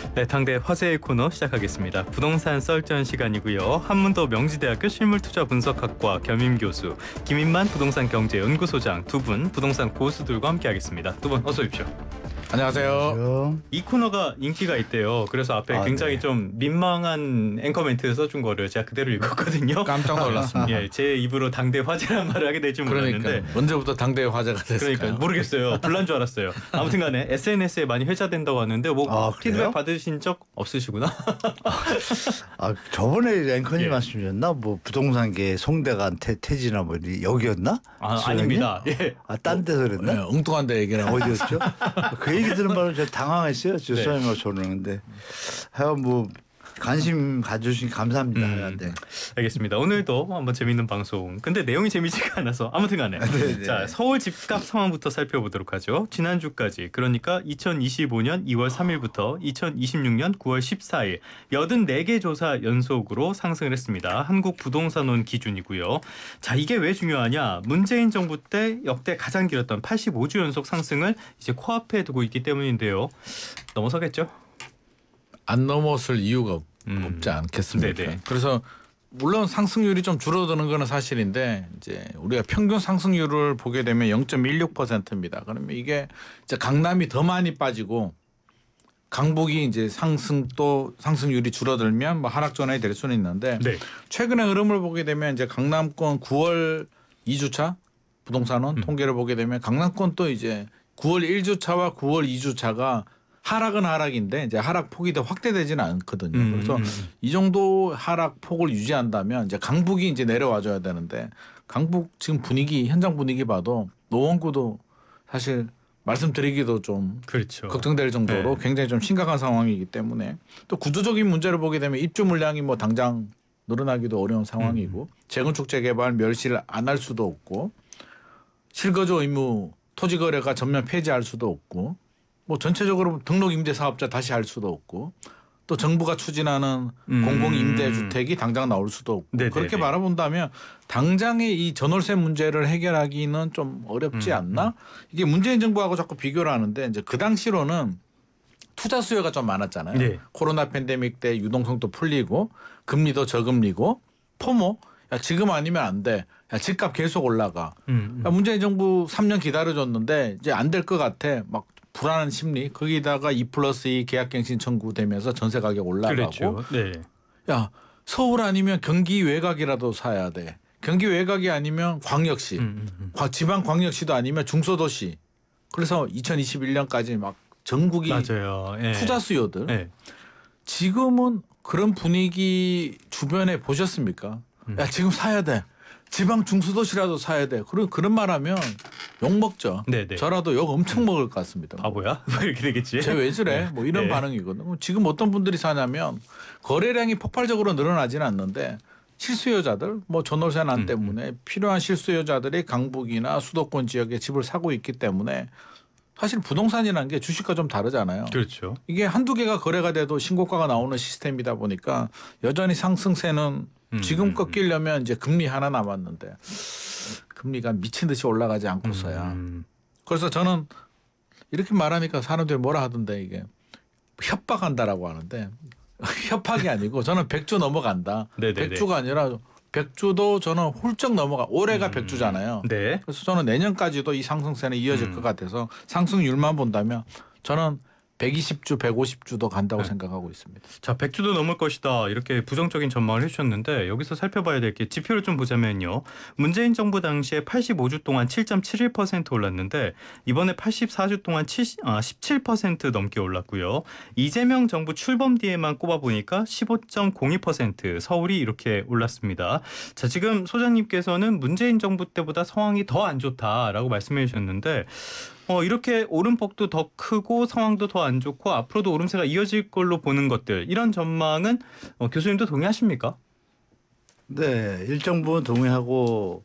네, 당대 화제의 코너 시작하겠습니다. 부동산 썰전 시간이고요. 한문도 명지대학교 실물투자분석학과 겸임교수, 김인만 부동산경제연구소장 두 분 부동산 고수들과 함께하겠습니다. 두 분 어서 오십시오. 안녕하세요. 이 코너가 인기가 있대요. 그래서 앞에 굉장히 좀 민망한 앵커 멘트 써준 거를 제가 그대로 읽었거든요. 깜짝 놀랐습니다. 예, 제 입으로 당대 화제란 말을 하게 될지 몰랐는데. 그러니까 언제부터 당대 화제가 됐을까요? 그러니까 모르겠어요. 불난 줄 알았어요. 아무튼간에 SNS에 많이 회자된다고 하는데 뭐 피드백 받으신 적 없으시구나. 저번에 앵커님 예. 말씀이셨나? 뭐 부동산계 송대관 태진아 뭐 여기였나? 아닙니다. 예. 딴 데서 그랬나? 네, 엉뚱한 데 얘기를 하고 어디였죠? 그 얘기 들은 바로 제가 당황했어요. 죄송해요, 저는. 근데 하여간 뭐 관심 가져주신 감사합니다. 네. 알겠습니다. 오늘도 한번 재밌는 방송. 근데 내용이 재미지가 않아서 아무튼간에 자, 서울 집값 상황부터 살펴보도록 하죠. 지난주까지 그러니까 2025년 2월 3일부터 2026년 9월 14일 84개 조사 연속으로 상승을 했습니다. 한국부동산원 기준이고요. 자, 이게 왜 중요하냐? 문재인 정부 때 역대 가장 길었던 85주 연속 상승을 이제 코앞에 두고 있기 때문인데요. 넘어서겠죠? 안 넘었을 이유가 없지 않겠습니까? 네네. 그래서 물론 상승률이 좀 줄어드는 건 사실인데 이제 우리가 평균 상승률을 보게 되면 0.16%입니다. 그러면 이게 이제 강남이 더 많이 빠지고 강북이 이제 상승률이 줄어들면 뭐 하락 전환이 될 수는 있는데 네. 최근의 흐름을 보게 되면 이제 강남권 9월 2주차 부동산원 통계를 보게 되면 강남권 또 이제 9월 1주차와 9월 2주차가 하락은 하락인데 이제 하락 폭이 더 확대되지는 않거든요. 그래서 이 정도 하락 폭을 유지한다면 이제 강북이 이제 내려와줘야 되는데 강북 지금 분위기 현장 분위기 봐도 노원구도 사실 말씀드리기도 좀 그렇죠. 걱정될 정도로 네. 굉장히 좀 심각한 상황이기 때문에 또 구조적인 문제를 보게 되면 입주 물량이 뭐 당장 늘어나기도 어려운 상황이고 재건축 재개발 멸시를 안 할 수도 없고 실거주 의무 토지 거래가 전면 폐지할 수도 없고 뭐 전체적으로 등록 임대 사업자 다시 할 수도 없고 또 정부가 추진하는 공공 임대 주택이 당장 나올 수도 없고 네네네. 그렇게 바라본다면 당장의 이 전월세 문제를 해결하기는 좀 어렵지 않나? 이게 문재인 정부하고 자꾸 비교를 하는데 이제 그 당시로는 투자 수요가 좀 많았잖아요. 네. 코로나 팬데믹 때 유동성도 풀리고 금리도 저금리고 포모 야 지금 아니면 안 돼. 야 집값 계속 올라가. 야, 문재인 정부 3년 기다려줬는데 이제 안 될 것 같아. 막 불안한 심리 거기다가 2+2 계약갱신 청구되면서 전세 가격 올라가고 그렇죠. 네. 야 서울 아니면 경기 외곽이라도 사야 돼. 경기 외곽이 아니면 광역시 지방 광역시도 아니면 중소도시. 그래서 2021년까지 막 전국이 맞아요. 예. 투자 수요들. 네. 지금은 그런 분위기 주변에 보셨습니까? 야 지금 사야 돼. 지방 중소도시라도 사야 돼. 그런 말하면 욕 먹죠. 네네. 저라도 욕 엄청 먹을 것 같습니다. 바보야? 뭐 이렇게 되겠지. 쟤 왜 저래? 뭐 이런 네. 반응이거든요. 지금 어떤 분들이 사냐면 거래량이 폭발적으로 늘어나지는 않는데 실수요자들 뭐 전월세난 때문에 필요한 실수요자들이 강북이나 수도권 지역에 집을 사고 있기 때문에 사실 부동산이라는 게 주식과 좀 다르잖아요. 그렇죠. 이게 한두 개가 거래가 돼도 신고가가 나오는 시스템이다 보니까 여전히 상승세는 지금 꺾이려면 이제 금리 하나 남았는데 금리가 미친 듯이 올라가지 않고서야. 그래서 저는 이렇게 말하니까 사람들이 뭐라 하던데 이게 협박한다라고 하는데 협박이 아니고 저는 100주 넘어간다. 네네네. 100주가 아니라 100주도 저는 훌쩍 넘어가. 올해가 100주잖아요. 네. 그래서 저는 내년까지도 이 상승세는 이어질 것 같아서 상승률만 본다면 저는 120주, 150주도 간다고 생각하고 있습니다. 자, 100주도 넘을 것이다. 이렇게 부정적인 전망을 해주셨는데 여기서 살펴봐야 될 게 지표를 좀 보자면요. 문재인 정부 당시에 85주 동안 7.71% 올랐는데 이번에 84주 동안 17% 넘게 올랐고요. 이재명 정부 출범 뒤에만 꼽아보니까 15.02% 서울이 이렇게 올랐습니다. 자, 지금 소장님께서는 문재인 정부 때보다 상황이 더 안 좋다라고 말씀해 주셨는데 이렇게 오름폭도 더 크고 상황도 더 안 좋고 앞으로도 오름세가 이어질 걸로 보는 것들 이런 전망은 교수님도 동의하십니까? 네, 일정 부분 동의할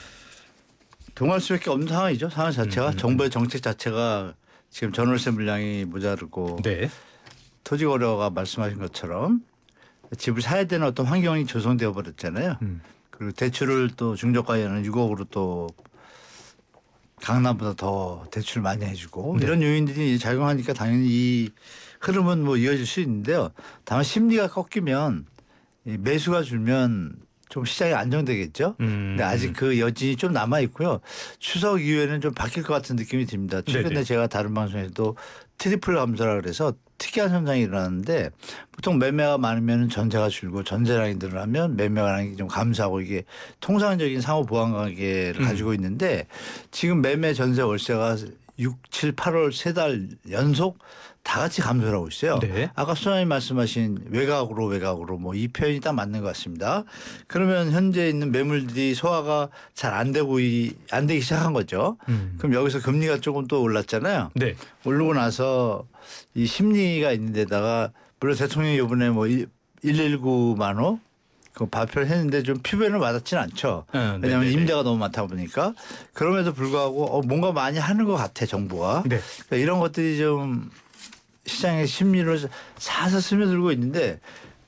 수밖에 없는 상황이죠. 상황 자체가 정부의 정책 자체가 지금 전월세 물량이 모자르고 네. 토지 거래가 말씀하신 것처럼 집을 사야 되는 어떤 환경이 조성되어 버렸잖아요. 그리고 대출을 또 중저가에는 6억으로 또 강남보다 더 대출 많이 해주고 네. 이런 요인들이 작용하니까 당연히 이 흐름은 뭐 이어질 수 있는데요. 다만 심리가 꺾이면 이 매수가 줄면 좀 시장이 안정되겠죠. 근데 아직 그 여진이 좀 남아 있고요. 추석 이후에는 좀 바뀔 것 같은 느낌이 듭니다. 최근에 네네. 제가 다른 방송에서도 트리플 감소라 그래서 특이한 현상이 일어나는데 보통 매매가 많으면 전세가 줄고 전세량이 늘어나면 매매량이 좀 감소하고 이게 통상적인 상호 보완 관계를 가지고 있는데 지금 매매 전세 월세가 6, 7, 8월 3달 연속 다 같이 감소를 하고 있어요. 네. 아까 소장님 말씀하신 외곽으로 뭐 이 표현이 딱 맞는 것 같습니다. 그러면 현재 있는 매물들이 소화가 잘 안 되기 시작한 거죠. 그럼 여기서 금리가 조금 또 올랐잖아요. 네. 오르고 나서 이 심리가 있는 데다가 물론 대통령이 이번에 뭐 119만 호 그 발표를 했는데 좀 피부에는 와닿지는 않죠. 왜냐하면 네네네. 임대가 너무 많다 보니까 그럼에도 불구하고 뭔가 많이 하는 것 같아 정부가. 네. 그러니까 이런 것들이 좀 시장의 심리를 사서 스며들고 있는데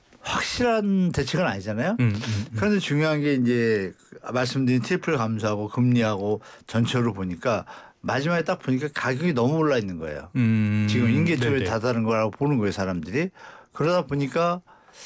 확실한 대책은 아니잖아요. 그런데 중요한 게 이제 말씀드린 트리플 감소하고 금리하고 전체로 보니까 마지막에 딱 보니까 가격이 너무 올라 있는 거예요. 지금 임계점에 네네. 다다른 거라고 보는 거예요, 사람들이. 그러다 보니까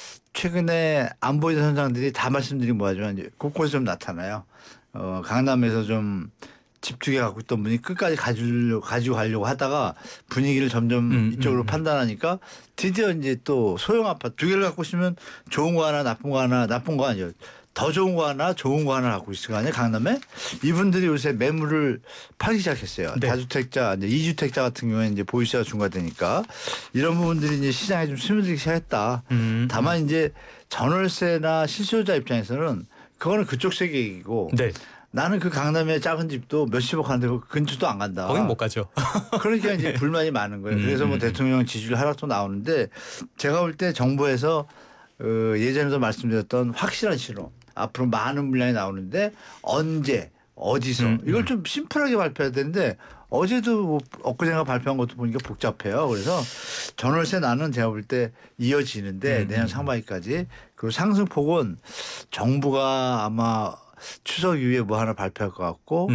최근에 안 보이던 현상들이 다 말씀드린 뭐하지만 이제 곳곳에 좀 나타나요. 강남에서 좀 집중해 갖고 있던 분이 끝까지 가지고 가려고 하다가 분위기를 점점 이쪽으로 판단하니까 드디어 이제 또 소형 아파트 두 개를 갖고 있으면 좋은 거 하나 나쁜 거 하나 나쁜 거 아니에요. 더 좋은 거 하나 좋은 거 하나 갖고 있을 거 아니에요. 강남에 이분들이 요새 매물을 팔기 시작했어요. 네. 다주택자 이제 2주택자 같은 경우에 이제 보유세가 중과되니까 이런 부분들이 이제 시장에 좀 스며들기 시작했다. 다만 이제 전월세나 실수요자 입장에서는 그거는 그쪽 세계이고 네. 나는 그 강남의 작은 집도 몇십억 하는데 그 근처도 안 간다. 거긴 못 가죠. 그러니까 이제 불만이 많은 거예요. 그래서 뭐 대통령 지지율 하락도 나오는데 제가 볼 때 정부에서 예전에도 말씀드렸던 확실한 신호 앞으로 많은 물량이 나오는데 언제 어디서 이걸 좀 심플하게 발표해야 되는데 어제도 뭐 엊그제가 발표한 것도 보니까 복잡해요. 그래서 전월세 나는 제가 볼 때 이어지는데 내년 상반기까지 그리고 상승폭은 정부가 아마 추석 이후에 뭐 하나 발표할 것 같고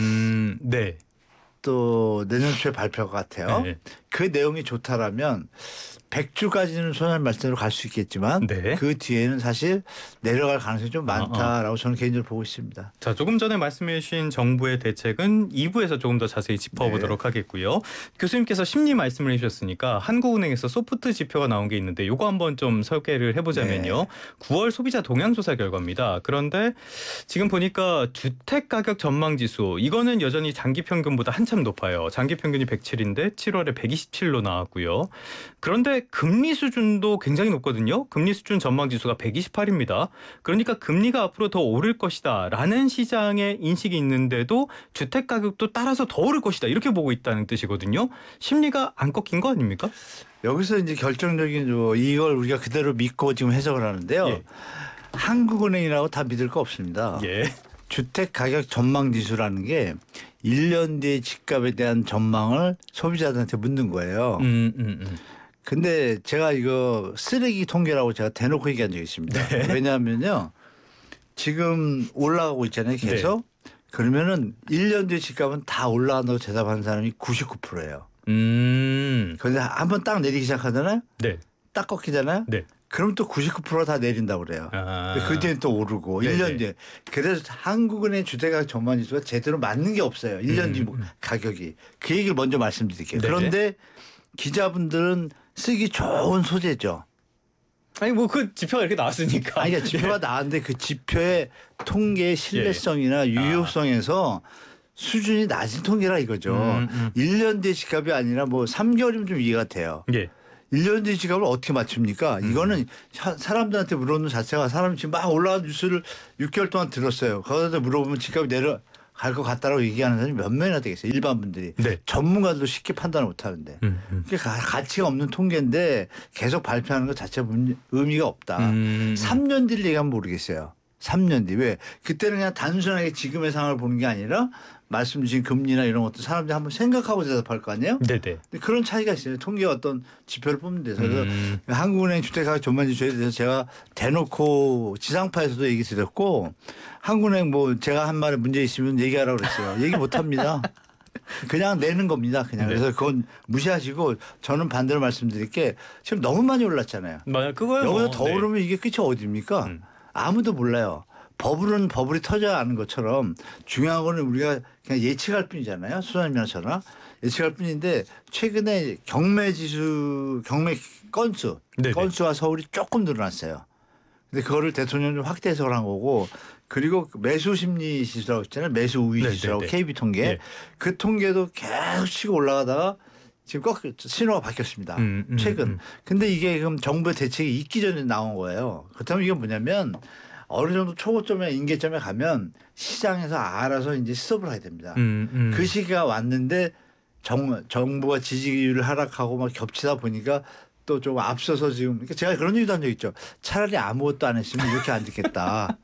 네. 또 내년 초에 발표할 것 같아요. 네. 그 내용이 좋다라면 100주까지는 소장님 말씀대로 갈 수 있겠지만 네. 그 뒤에는 사실 내려갈 가능성이 좀 많다라고 저는 개인적으로 보고 있습니다. 자, 조금 전에 말씀해 주신 정부의 대책은 2부에서 조금 더 자세히 짚어보도록 하겠고요. 교수님께서 심리 말씀을 해주셨으니까 한국은행에서 소프트 지표가 나온 게 있는데 이거 한번 좀 소개를 해보자면요. 9월 소비자 동향조사 결과입니다. 그런데 지금 보니까 주택가격 전망지수 이거는 여전히 장기 평균보다 한참 높아요. 장기 평균이 107인데 7월에 127로 나왔고요. 그런데 금리 수준도 굉장히 높거든요. 금리 수준 전망지수가 128입니다. 그러니까 금리가 앞으로 더 오를 것이다 라는 시장의 인식이 있는데도 주택가격도 따라서 더 오를 것이다 이렇게 보고 있다는 뜻이거든요. 심리가 안 꺾인 거 아닙니까? 여기서 이제 결정적인 이걸 우리가 그대로 믿고 지금 해석을 하는데요. 예. 한국은행이라고 다 믿을 거 없습니다. 예. 주택가격 전망지수라는 게 1년 뒤의 집값에 대한 전망을 소비자들한테 묻는 거예요. 근데 제가 이거 쓰레기 통계라고 제가 대놓고 얘기한 적이 있습니다. 네. 왜냐하면요. 지금 올라가고 있잖아요. 계속. 네. 그러면은 1년 뒤 집값은 다 올라간다고 대답하는 사람이 99%예요. 그런데 한번 딱 내리기 시작하잖아요. 네. 딱 꺾이잖아요. 네. 그럼 또 99%가 다 내린다고 그래요. 그 뒤에 또 오르고 네네. 1년 뒤에. 그래서 한국은행 주택가격 전망지수가 제대로 맞는 게 없어요. 1년 뒤 가격이. 그 얘기를 먼저 말씀드릴게요. 네네. 그런데 기자분들은 쓰기 좋은 소재죠. 아니 뭐 그 지표가 이렇게 나왔으니까. 아니, 그러니까 지표가 나왔는데 그 지표의 통계의 신뢰성이나 유효성에서 수준이 낮은 통계라 이거죠. 1년 뒤의 집값이 아니라 뭐 3개월이면 좀 이해가 돼요. 예. 1년 뒤의 집값을 어떻게 맞춥니까? 이거는 사람들한테 물어보는 자체가 사람이 지금 막 올라간 뉴스를 6개월 동안 들었어요. 거기다 물어보면 집값이 내려갈 것 같다라고 얘기하는 사람이 몇 명이나 되겠어요. 일반 분들이. 네. 전문가들도 쉽게 판단을 못 하는데. 그게 가치가 없는 통계인데 계속 발표하는 것 자체 의미가 없다. 3년 뒤를 얘기하면 모르겠어요. 3년 뒤. 왜? 그때는 그냥 단순하게 지금의 상황을 보는 게 아니라 말씀 주신 금리나 이런 것도 사람들이 한번 생각하고 대답할 거 아니에요? 네네. 근데 그런 차이가 있어요. 통계의 어떤 지표를 뽑는 데서. 그래서 한국은행 주택가격 전반 지수에 대해서 제가 대놓고 지상파에서도 얘기 드렸고 한국은행 뭐 제가 한 말에 문제 있으면 얘기하라고 그랬어요. 얘기 못 합니다. 그냥 내는 겁니다. 그냥. 네. 그래서 그건 무시하시고 저는 반대로 말씀드릴 게 지금 너무 많이 올랐잖아요. 맞아요. 그거요. 여기서 더 오르면 이게 끝이 어디입니까? 아무도 몰라요. 버블은 버블이 터져야 아는 것처럼 중요한 거는 우리가 그냥 예측할 뿐이잖아요. 수산면허처럼 예측할 뿐인데 최근에 경매 지수, 경매 건수, 네네. 건수와 서울이 조금 늘어났어요. 근데 그거를 대통령이 확대 해석을 한 거고 그리고 매수 심리 지수라고 있잖아요. 매수 우위 네네네. 지수라고 KB 통계. 예. 그 통계도 계속 치고 올라가다가 지금 꼭 신호가 바뀌었습니다. 최근. 근데 이게 그럼 정부의 대책이 있기 전에 나온 거예요. 그렇다면 이게 뭐냐면 어느 정도 초고점에 임계점에 가면 시장에서 알아서 이제 스톱을 해야 됩니다. 그 시기가 왔는데 정부가 지지율을 하락하고 막 겹치다 보니까 또 좀 앞서서 지금 그러니까 제가 그런 얘기도 한 적 있죠. 차라리 아무것도 안 했으면 이렇게 안 됐겠다.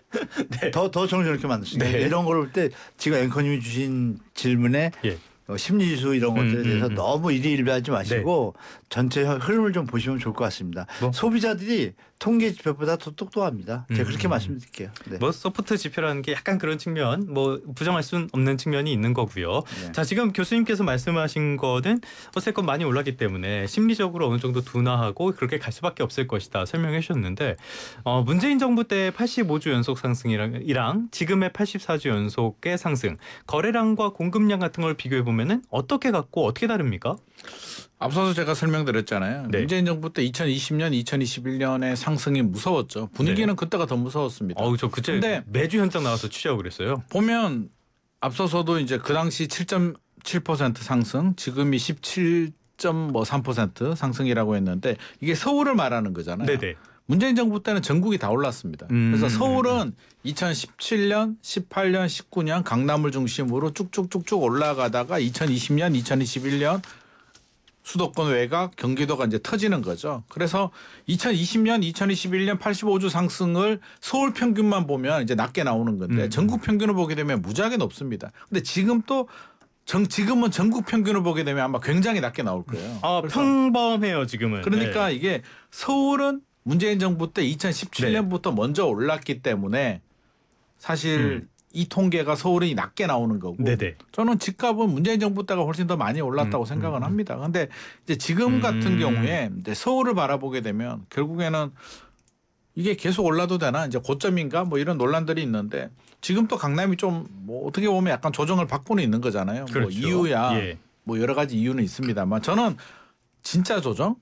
네. 더 정신없게 만들었습니다. 네. 이런 걸 볼 때 지금 앵커님이 주신 질문에 예. 심리지수 이런 것들에 대해서 너무 일희일비하지 마시고 전체 흐름을 좀 보시면 좋을 것 같습니다. 뭐. 소비자들이 통계 지표보다 더 똑똑합니다. 제가 그렇게 말씀드릴게요. 네. 뭐 소프트 지표라는 게 약간 그런 측면, 뭐 부정할 수는 없는 측면이 있는 거고요. 네. 자, 지금 교수님께서 말씀하신 거는 어쨌건 많이 올랐기 때문에 심리적으로 어느 정도 둔화하고 그렇게 갈 수밖에 없을 것이다 설명해 주셨는데 문재인 정부 때 85주 연속 상승이랑 지금의 84주 연속의 상승, 거래량과 공급량 같은 걸 비교해 보면은 어떻게 같고 어떻게 다릅니까? 앞서서 제가 설명드렸잖아요. 네. 문재인 정부 때 2020년, 2021년의 상승이 무서웠죠. 분위기는 네. 그때가 더 무서웠습니다. 저 그때 근데 매주 현장 나와서 취재하고 그랬어요. 보면 앞서서도 이제 그 당시 7.7% 상승, 지금이 17.3% 상승이라고 했는데 이게 서울을 말하는 거잖아요. 네네. 문재인 정부 때는 전국이 다 올랐습니다. 그래서 서울은 2017년, 18년, 19년 강남을 중심으로 쭉쭉쭉쭉 올라가다가 2020년, 2021년 수도권 외곽 경기도가 이제 터지는 거죠. 그래서 2020년, 2021년 85주 상승을 서울 평균만 보면 이제 낮게 나오는 건데 전국 평균을 보게 되면 무지하게 높습니다. 근데 지금 또 지금은 전국 평균을 보게 되면 아마 굉장히 낮게 나올 거예요. 그래서 평범해요 지금은. 그러니까 네. 이게 서울은 문재인 정부 때 2017년부터 먼저 올랐기 때문에 사실 이 통계가 서울이 낮게 나오는 거고 네네. 저는 집값은 문재인 정부 때가 훨씬 더 많이 올랐다고 생각은 합니다. 그런데 이제 지금 같은 경우에 이제 서울을 바라보게 되면 결국에는 이게 계속 올라도 되나 이제 고점인가 뭐 이런 논란들이 있는데 지금 또 강남이 좀 뭐 어떻게 보면 약간 조정을 받고는 있는 거잖아요. 그렇죠. 뭐 이유야 예. 뭐 여러 가지 이유는 있습니다만 저는 진짜 조정,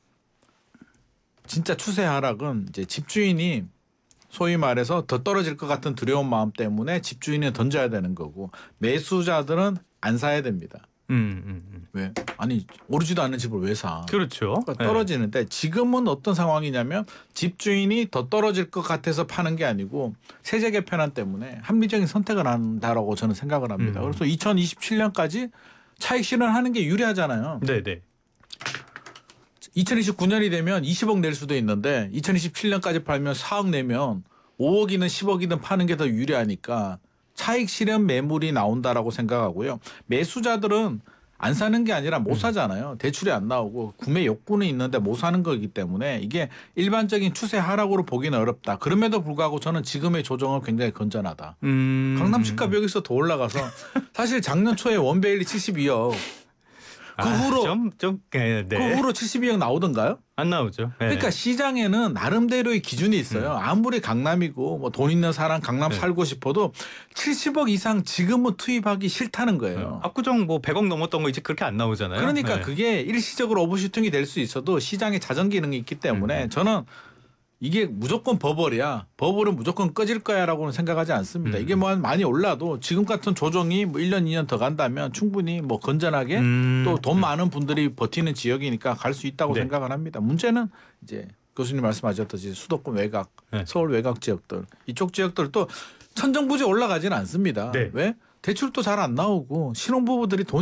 진짜 추세 하락은 이제 집주인이 소위 말해서 더 떨어질 것 같은 두려운 마음 때문에 집주인이 던져야 되는 거고 매수자들은 안 사야 됩니다. 왜? 아니 오르지도 않는 집을 왜 사? 그렇죠. 그러니까 떨어지는데 지금은 어떤 상황이냐면 집주인이 더 떨어질 것 같아서 파는 게 아니고 세제 개편안 때문에 합리적인 선택을 한다라고 저는 생각을 합니다. 그래서 2027년까지 차익 실현하는 게 유리하잖아요. 네네. 2029년이 되면 20억 낼 수도 있는데 2027년까지 팔면 4억 내면 5억이든 10억이든 파는 게 더 유리하니까 차익 실현 매물이 나온다라고 생각하고요. 매수자들은 안 사는 게 아니라 못 사잖아요. 대출이 안 나오고 구매 욕구는 있는데 못 사는 거기 때문에 이게 일반적인 추세 하락으로 보기는 어렵다. 그럼에도 불구하고 저는 지금의 조정은 굉장히 건전하다. 강남 집값 여기서 더 올라가서 사실 작년 초에 원베일리 72억 그 후로 네. 그 후로 72억 나오던가요? 안 나오죠. 네. 그러니까 시장에는 나름대로의 기준이 있어요. 아무리 강남이고 뭐 돈 있는 사람 강남 살고 싶어도 70억 이상 지금은 투입하기 싫다는 거예요. 압구정 뭐 100억 넘었던 거 이제 그렇게 안 나오잖아요. 그러니까 네. 그게 일시적으로 오버슈팅이 될 수 있어도 시장에 자정 기능이 있기 때문에 저는 이게 무조건 버블이야. 버블은 무조건 꺼질 거야라고는 생각하지 않습니다. 이게 뭐 많이 올라도 지금 같은 조정이 뭐 1년 2년 더 간다면 충분히 뭐 건전하게 또 돈 많은 분들이 버티는 지역이니까 갈 수 있다고 네. 생각을 합니다. 문제는 이제 교수님 말씀하셨듯이 수도권 외곽, 네. 서울 외곽 지역들 이쪽 지역들 또 천정부지 올라가지는 않습니다. 네. 왜? 대출도 잘 안 나오고 신혼부부들이 돈